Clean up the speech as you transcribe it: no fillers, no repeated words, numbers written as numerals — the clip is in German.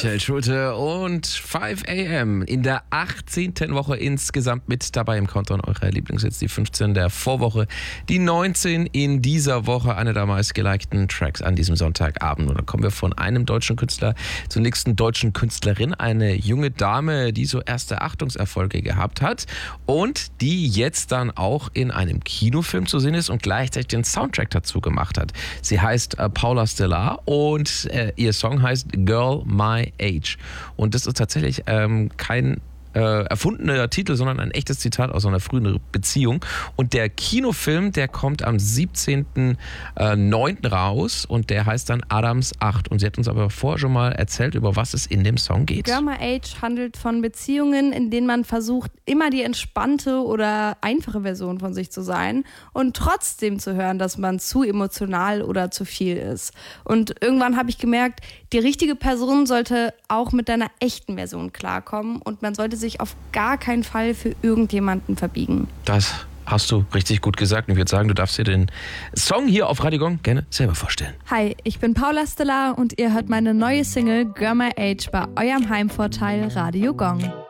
Michael Schulte und 5 AM in der 18. Woche insgesamt mit dabei im Countdown eurer Lieblingshits. Die 15 der Vorwoche, die 19 in dieser Woche, eine der meistgelikten Tracks an diesem Sonntagabend. Und dann kommen wir von einem deutschen Künstler zur nächsten deutschen Künstlerin. Eine junge Dame, die so erste Achtungserfolge gehabt hat und die jetzt dann auch in einem Kinofilm zu sehen ist und gleichzeitig den Soundtrack dazu gemacht hat. Sie heißt Paula Stellar und ihr Song heißt Girl My Age. Und das ist tatsächlich kein erfundener Titel, sondern ein echtes Zitat aus einer frühen Beziehung. Und der Kinofilm, der kommt am 17.09. raus und der heißt dann Adams 8. Und sie hat uns aber vorher schon mal erzählt, über was es in dem Song geht. Girl My Age handelt von Beziehungen, in denen man versucht, immer die entspannte oder einfache Version von sich zu sein und trotzdem zu hören, dass man zu emotional oder zu viel ist. Und irgendwann habe ich gemerkt, die richtige Person sollte auch mit deiner echten Version klarkommen und man sollte sich auf gar keinen Fall für irgendjemanden verbiegen. Das hast du richtig gut gesagt. Und ich würde sagen, du darfst dir den Song hier auf Radio Gong gerne selber vorstellen. Hi, ich bin Paula Stellar und ihr hört meine neue Single Girl My Age bei eurem Heimvorteil Radio Gong.